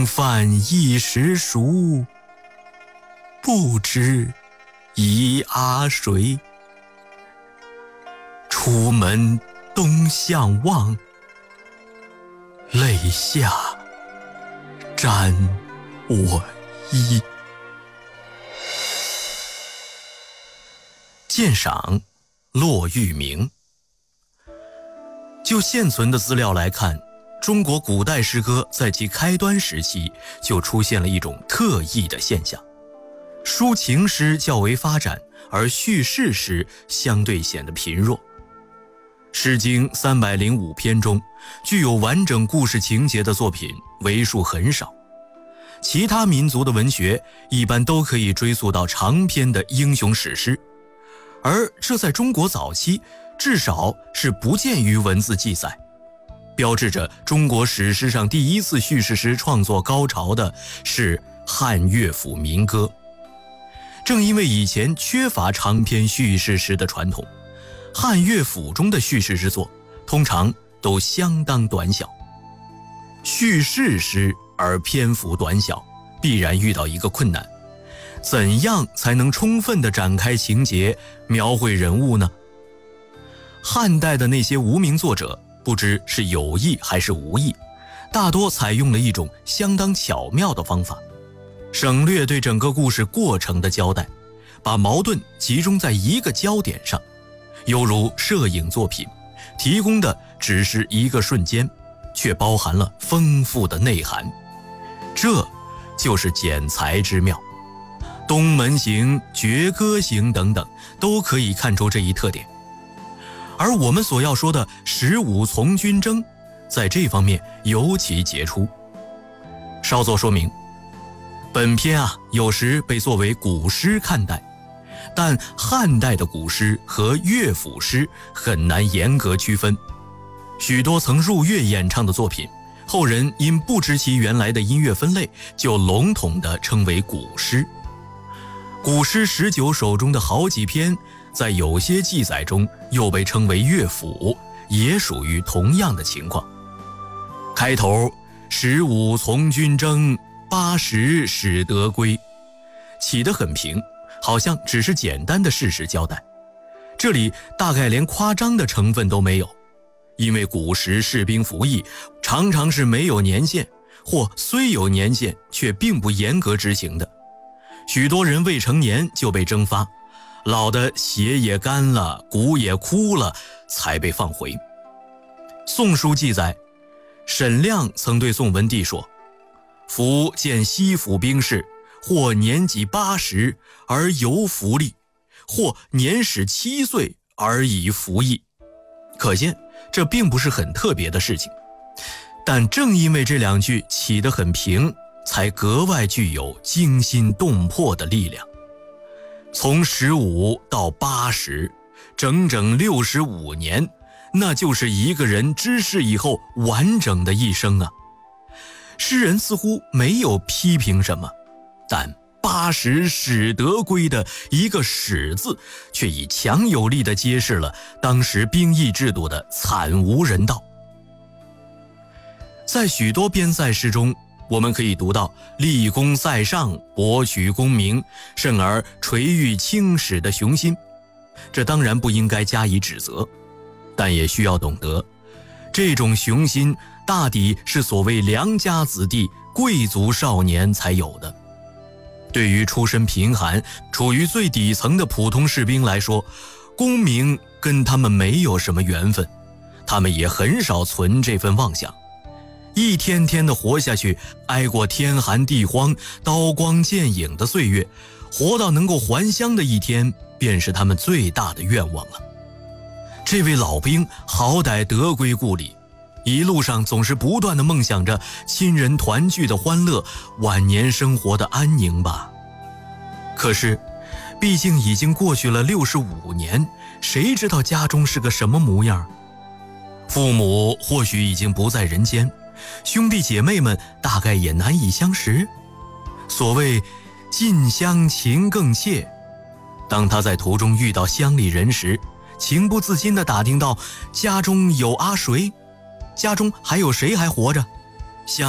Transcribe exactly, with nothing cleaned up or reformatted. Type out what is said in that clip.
饭一时熟，不知姨阿谁。出门东向望，泪下沾我衣。鉴赏骆玉明。就现存的资料来看，中国古代诗歌在其开端时期就出现了一种特异的现象，抒情诗较为发展，而叙事诗相对显得贫弱。诗经三百零五篇中，具有完整故事情节的作品为数很少。其他民族的文学一般都可以追溯到长篇的英雄史诗，而这在中国早期至少是不见于文字记载，标志着中国史诗上第一次叙事诗创作高潮的是汉乐府民歌。正因为以前缺乏长篇叙事诗的传统，汉乐府中的叙事之作通常都相当短小。叙事诗而篇幅短小，必然遇到一个困难：怎样才能充分地展开情节，描绘人物呢？汉代的那些无名作者，不知是有意还是无意，大多采用了一种相当巧妙的方法，省略对整个故事过程的交代，把矛盾集中在一个焦点上，犹如摄影作品，提供的只是一个瞬间，却包含了丰富的内涵。这就是剪裁之妙。东门行、绝歌行等等都可以看出这一特点。而我们所要说的十五从军征，在这方面尤其杰出。稍作说明，本篇啊有时被作为古诗看待，但汉代的古诗和乐府诗很难严格区分。许多曾入乐演唱的作品，后人因不知其原来的音乐分类，就笼统地称为古诗。古诗十九首中的好几篇，在有些记载中又被称为乐府，也属于同样的情况。开头十五从军征，八十始得归，起得很平，好像只是简单的事实交代。这里大概连夸张的成分都没有，因为古时士兵服役常常是没有年限，或虽有年限却并不严格执行的。许多人未成年就被征发，老的血也干了，骨也枯了，才被放回。宋书记载，沈亮曾对宋文帝说：夫见西府兵士，或年纪八十而犹服役，或年始七岁而已服役。可见这并不是很特别的事情，但正因为这两句起得很平，才格外具有惊心动魄的力量。从十五到八十，整整六十五年，那就是一个人知事以后完整的一生啊。诗人似乎没有批评什么，但八十始得归的一个始字，却以强有力地揭示了当时兵役制度的惨无人道。在许多边塞诗中，我们可以读到立功塞上，博取功名，甚而垂誉青史的雄心。这当然不应该加以指责，但也需要懂得，这种雄心大抵是所谓良家子弟、贵族少年才有的。对于出身贫寒、处于最底层的普通士兵来说，功名跟他们没有什么缘分，他们也很少存这份妄想。一天天的活下去，挨过天寒地荒、刀光剑影的岁月，活到能够还乡的一天，便是他们最大的愿望了。这位老兵好歹得归故里，一路上总是不断地梦想着亲人团聚的欢乐，晚年生活的安宁吧。可是毕竟已经过去了六十五年，谁知道家中是个什么模样？父母或许已经不在人间，兄弟姐妹们大概也难以相识。所谓近乡情更切，当他在途中遇到乡里人时，情不自禁地打听到家中有阿谁，家中还有谁还活着。